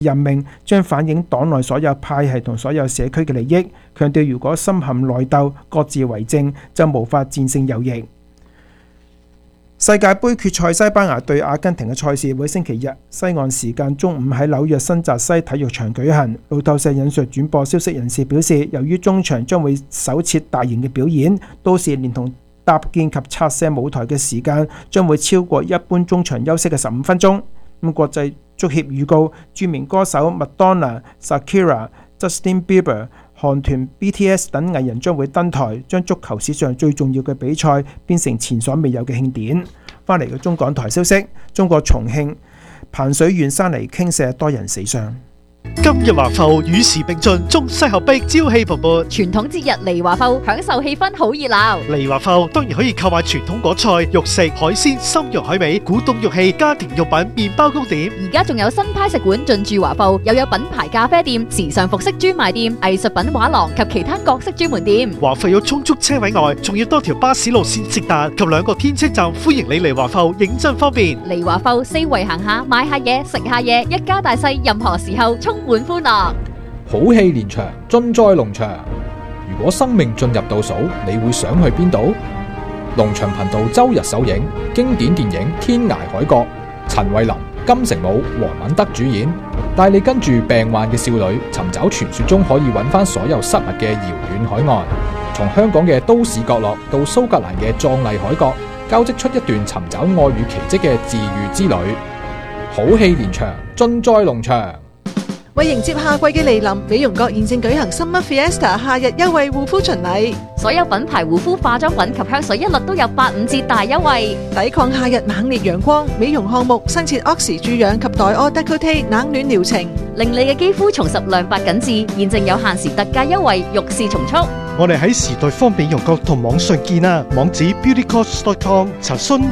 任命將反映黨內所有派系同所有社區嘅利益，強調如果深陷內鬥、各自為政，就無法戰勝右翼。世界盃決賽西班牙對阿根廷嘅賽事會星期日西岸時間中午喺紐約新澤西體育場舉行。路透社引述轉播消息人士表示，由於中場將會首設大型嘅表演，到時連同搭建及拆卸舞台嘅時間將會超過一般中場休息嘅15分鐘。國際足協預告，著名歌手麥當娜、Shakira、Justin Bieber、韓團 BTS 等藝人將會登台，將足球史上最重要嘅比賽變成前所未有嘅慶典。翻嚟嘅中港台消息，中國重慶彭水縣山泥傾瀉，多人死傷。 今日華埠與時並進，中西合璧，朝氣蓬勃。 傳統節日嚟華埠，享受氣氛好熱鬧。 嚟華埠當然可以購買傳統果菜、肉食、海鮮、參洋海味、古董玉器、家庭用品、麵包糕點。 而家仲有新派食館進駐華埠，又有品牌咖啡店、時尚服飾專賣店、藝術品畫廊及其他各式專門店。 華埠有充足車位外，仲要多條巴士路線直達及2個天車站，歡迎你嚟華埠，認真方便。 嚟華埠四圍行下，買下嘢，食下嘢，一家大細任何時候充滿歡樂。 好戲連場，盡在龍翔。如果生命進入倒數，你會想去邊度？龍翔頻道周日首映經典電影《天涯海角》，陳慧琳、金城武、黃敏德主演，帶你跟住病患嘅少女尋找傳說中可以揾翻所有失物嘅遙遠海岸。從香港嘅都市角落到蘇格蘭嘅壯麗海角，交織出一段尋找愛與奇蹟嘅治癒之旅。好戲連場，盡在龍翔。 為迎接夏季嘅嚟臨，美容閣現正舉行 Summer Fiesta 夏日優惠護膚巡禮， 所有品牌護膚化妝品及香水一律都有85折大優惠。 抵抗夏日猛烈陽光，美容項目新設 Oxy 注氧及黛柯 Décolleté 冷暖療程， 令你嘅肌膚重拾亮白緊緻。現正有限時特價優惠，欲試從速。 我哋喺時代方美容閣同網上見啊，網址 beautycost.com， 查詢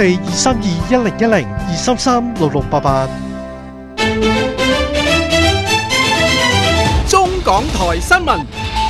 604-232-1010 233-6688。 港台新聞。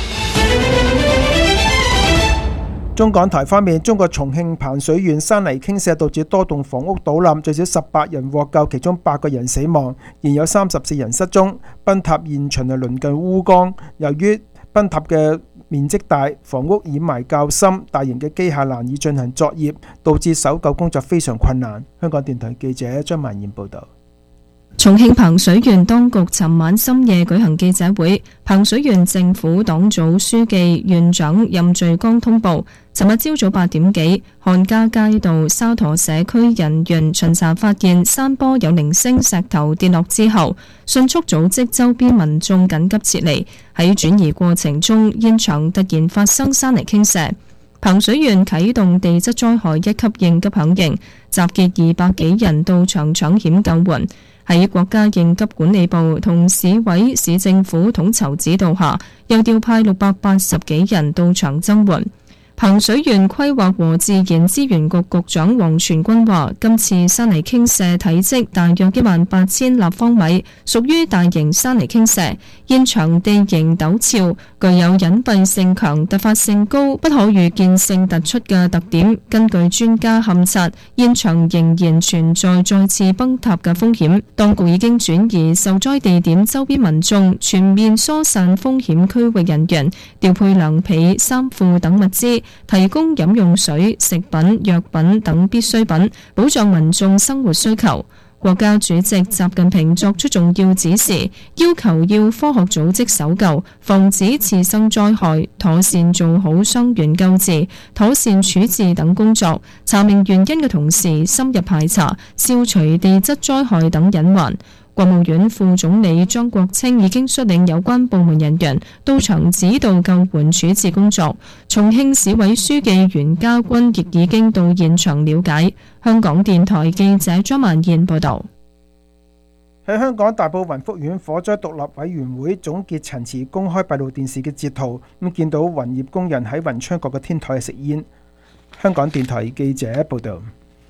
中港台方面，中國重慶彭水縣山泥傾瀉導致多棟房屋倒冧，最少18人獲救，其中8個人死亡，現有34人失蹤。崩塌現場係鄰近烏江，由於崩塌嘅面積大，房屋掩埋較深，大型嘅機械難以進行作業，導致搜救工作非常困難。香港電台記者張曼燕報道。 重慶彭水縣當局尋晚深夜舉行記者會，彭水縣政府黨組書記、縣長任序剛通報，尋日朝早8點幾，漢家街道沙陀社區人員巡查發現山坡有零星石頭跌落之後，迅速組織周邊民眾緊急撤離。喺轉移過程中，現場突然發生山泥傾瀉。彭水縣啟動地質災害1級應急響應，集結200幾人到場搶險救援。喺國家應急管理部同市委市政府統籌指導下，又調派680幾人到場增援。彭水縣規劃和自然資源局局長黃全軍話，今次山泥傾瀉體積大約18000立方米，屬於大型山泥傾瀉，現場地形陡峭，具有隱蔽性強、突發性高、不可預見性突出嘅特點。根據專家勘察，現場仍然存在再次崩塌嘅風險。當局已經轉移受災地點周邊民眾，全面疏散風險區域人員，調配涼被、衫褲等物資，提供飲用水、食品、藥品等必需品，保障民眾生活需求。國家主席習近平作出重要指示，要求要科學組織搜救，防止次生災害，妥善做好傷員救治、妥善處置等工作，查明原因嘅同時，深入排查，消除地質災害等隱患。國務院副總理張國清已經率領有關部門人員到場指導救援處置工作。重慶市委書記袁家軍亦已經到現場了解。香港電台記者張曼燕報道。 喺香港大埔雲福苑火災獨立委員會總結陳詞公開閉路電視嘅截圖，咁見到雲業工人喺雲昌閣嘅天台食煙。香港電台記者報道。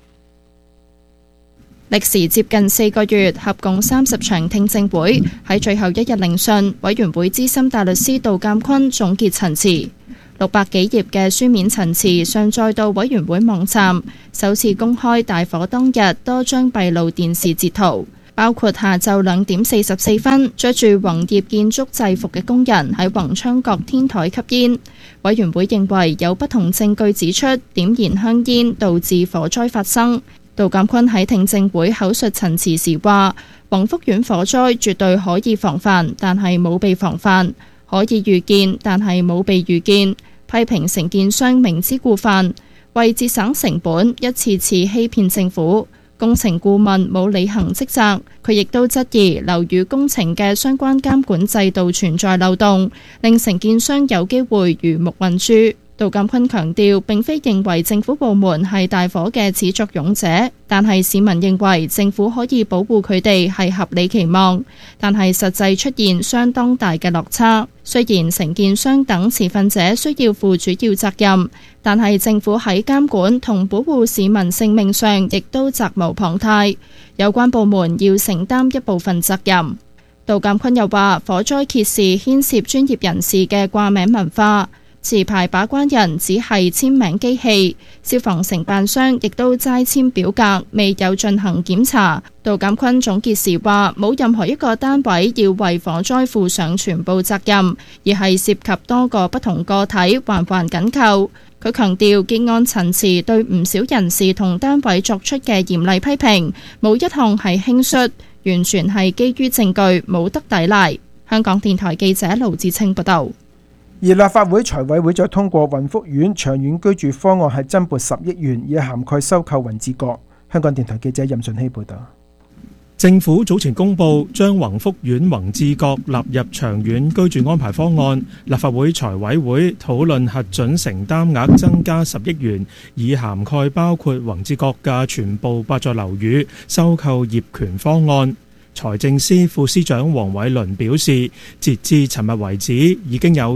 歷時接近4個月，合共30場聽證會，喺最後一日聆訊，委員會資深大律師杜鑑坤總結陳詞。600幾頁嘅書面陳詞上載到委員會網站，首次公開大火當日多張閉路電視截圖， 包括下晝2點44分着住宏業建築制服嘅工人喺宏昌閣天台吸煙。委員會認為有不同證據指出點燃香煙導致火災發生。杜鑑坤喺聽證會口述陳詞時話，宏福苑火災絕對可以防範，但係冇被防範；可以預見，但係冇被預見。批評承建商明知故犯，為節省成本，一次次欺騙政府。工程顧問冇履行職責，佢亦都質疑樓宇工程嘅相關監管制度存在漏洞，令承建商有機會魚目混珠。杜鑑坤強調，並非認為政府部門係大火嘅始作俑者，但係市民認為政府可以保護佢哋係合理期望，但係實際出現相當大嘅落差。雖然承建商等持份者需要負主要責任，但係政府喺監管同保護市民性命上亦都責無旁貸，有關部門要承擔一部分責任。杜鑑坤又話，火災揭示牽涉專業人士嘅掛名文化。持牌把關人只係簽名機器，消防承辦商亦都齋簽表格，未有進行檢查。杜鑑坤總結時話，冇任何一個單位要為火災負上全部責任，而係涉及多個不同個體環環緊扣。佢強調，結案陳詞對唔少人士同單位作出嘅嚴厲批評，冇一項係輕率，完全係基於證據，冇得抵賴。香港電台記者盧志清報道。 而立法會財委會再通過宏福苑長遠居住方案，係增撥10億元，以涵蓋收購宏志閣。香港電台記者任順希報道。 政府早前公布將宏福苑宏志閣納入長遠居住安排方案，立法會財委會討論核准承擔額增加10億元，以涵蓋包括宏志閣嘅全部8座樓宇收購業權方案。財政司副司長黃偉綸表示，截至尋日為止，已經有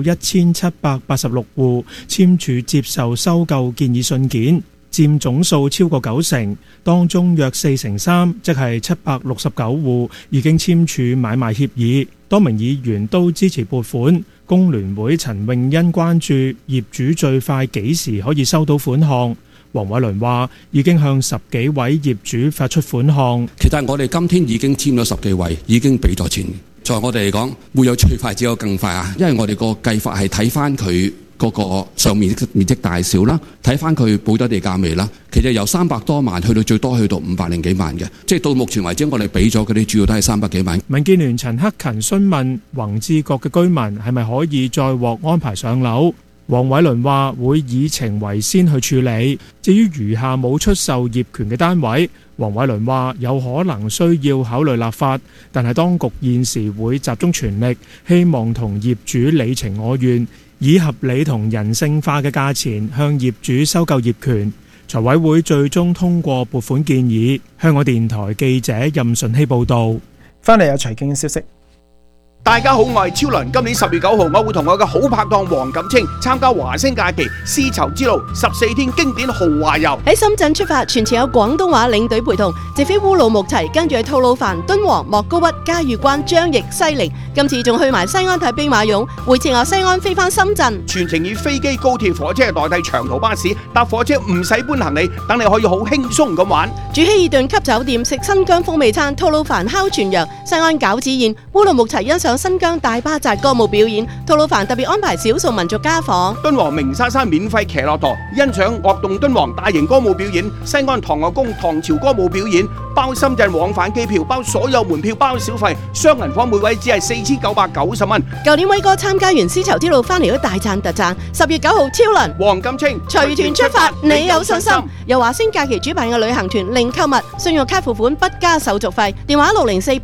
1786戶簽署接受收購建議信件，佔總數超過90%，當中約43%，即係769戶已經簽署買賣協議。多名議員都支持撥款。工聯會陳穎欣關注業主最快幾時可以收到款項。黃偉綸話：已經向10幾位業主發出款項。 其實我哋今天已經簽咗10幾位，已經俾咗錢。在我哋嚟講，會有最快，只有更快啊！因為我哋個計法係睇翻佢嗰個上面面積大小啦，睇翻佢補咗地價未啦。其實由300多萬去到最多去到500幾萬嘅，即係到目前為止我哋俾咗嗰啲主要都係300幾萬。 民建聯陳克勤詢問宏志閣嘅居民係咪可以再獲安排上樓。黃偉綸話會以情為先去處理，至於餘下冇出售業權嘅單位，黃偉綸話有可能需要考慮立法，但係當局現時會集中全力，希望同業主你情我願，以合理同人性化嘅價錢向業主收購業權。財委會最終通過撥款建議。香港電台記者任順希報導。 翻嚟有財經消息。 大家好，我係超倫。今年10月9號，我會同我嘅好拍檔黃錦清參加華星假期絲綢之路14天經典豪華遊。 喺深圳出發，全程有廣東話領隊陪同，直飛烏魯木齊，跟住去吐魯番、敦煌、莫高窟、嘉峪關、張掖、西寧。今次仲去埋西安睇兵馬俑，回程由西安飛翻深圳。 全程以飛機、高鐵、火車代替長途巴士，搭火車唔使搬行李，等你可以好輕鬆咁玩。 住希爾頓級酒店，食新疆風味餐，吐魯番烤全羊，西安餃子宴，烏魯木齊欣賞新疆大巴扎歌舞表演，吐魯番特別安排少數民族家訪， 敦煌鳴沙山免費騎駱駝，欣賞樂動敦煌大型歌舞表演，西安唐樂宮唐朝歌舞表演，包深圳往返機票，包所有門票，包小費，雙人房每位只係4990蚊。 舊年威哥參加完絲綢之路翻嚟都大讚特讚。10月9號超倫黃錦清隨團出發，你有信心？由華星假期主辦嘅旅行團，零購物，信用卡付款不加手續費，電話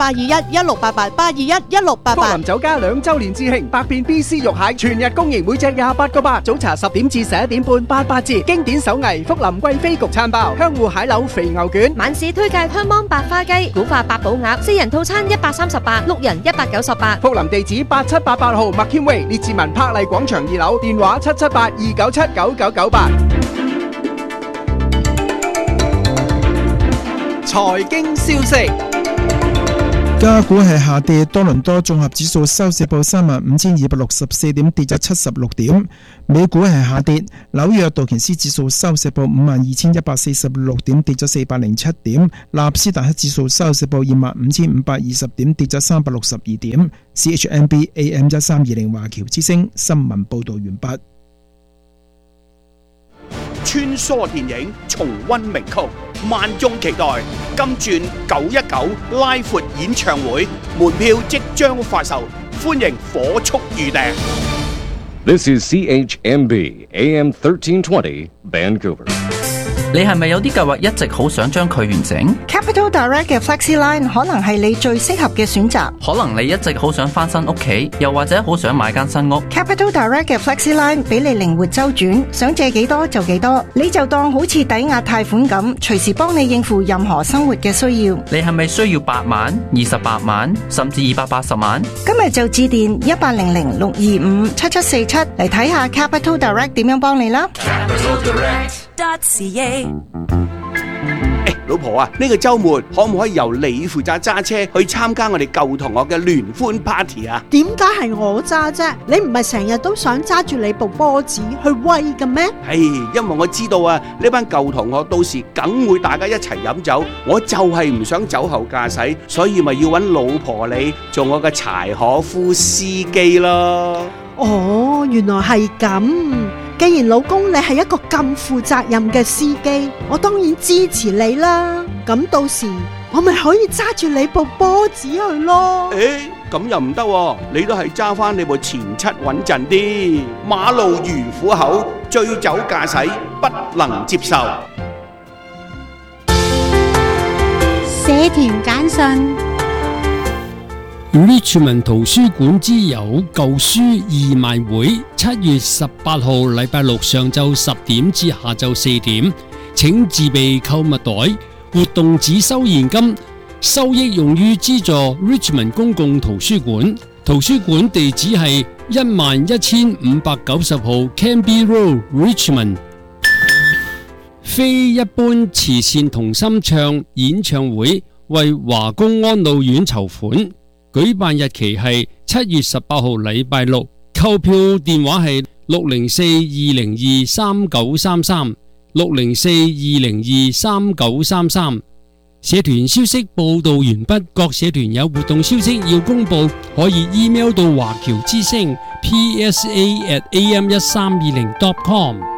604-821-1688，821-1688。 福林酒家2週年致慶，百變 BC 肉蟹全日供應，每隻28個8，早茶10點至11點半88折。經典手藝福林貴妃焗餐包，香芋蟹柳肥牛卷。 晚市推介香芒白花雞、古法八寶鴨，4人套餐138， 6人198。 福林地址8788號麥謙威列治文柏麗廣場2樓，電話778-297-9998。財經消息。 加股係下跌，多倫多綜合指數收市報35,264點，跌咗76點。美股係下跌，紐約道瓊斯指數收市報52,146點，跌咗407點。納斯達克指數收市報25,520點，跌咗362點。CHMB AM1320 華僑之聲新聞報道完畢。 穿梭電影，重溫名曲，萬眾期待金鑽919拉闊演唱會，門票即將發售，歡迎火速預訂。 This is CHMB AM 1320 Vancouver。 你係咪有啲計劃一直好想將佢完成？ Capital Direct 嘅 FlexiLine 可能係你最適合嘅選擇。 可能你一直好想翻新屋企，又或者好想買間新屋。 Capital Direct 嘅 FlexiLine 俾你靈活周轉，想借幾多就幾多，你就當好似抵押貸款咁，隨時幫你應付任何生活嘅需要。 你係咪需要8萬、28萬，甚至280萬？ 今日就致電1800-625-7747嚟睇下 Capital Direct 點樣幫你啦。 老婆啊，呢個週末可唔可以由你負責揸車去參加我哋舊同學嘅聯歡 party 啊？ 點解係我揸啫？你唔係成日都想揸住你部波子去威嘅咩？ 係，因為我知道啊，呢班舊同學到時梗會大家一齊飲酒，我就係唔想酒後駕駛，所以咪要揾老婆你做我嘅柴可夫司機咯。 哦，原來係咁。既然老公你係一個咁負責任嘅司機，我當然支持你啦。咁到時我咪可以揸住你部波子去咯。 咁又唔得喎，你都係揸翻你部前七穩陣啲。馬路如虎口，醉酒駕駛不能接受。 社團簡訊。 Richmond 圖書館之友舊書義賣會7月18號禮拜六上晝10點至下晝4點，請自備購物袋。活動只收現金，收益用於資助 Richmond 公共圖書館。圖書館地址係11590號 Canby Road Richmond。非一般慈善同心唱演唱會為華工安老院籌款。舉辦日期係7月18號禮拜六，購票電話係604-202-3933 604-202-3933。社團消息報道完畢，各社團有活動消息要公佈，可以 email 到華僑之聲 psa@am1320.com。